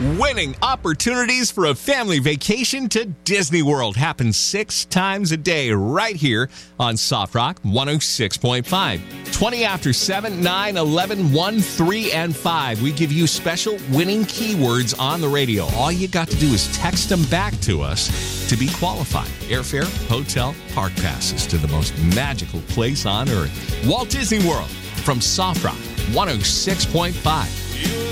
Winning opportunities for a family vacation to Disney World happens 6 times a day right here on Soft Rock 106.5. 20 after 7, 9, 11, 1, 3, and 5. We give you special winning keywords on the radio. All you got to do is text them back to us to be qualified. Airfare, hotel, park passes to the most magical place on earth. Walt Disney World from Soft Rock 106.5.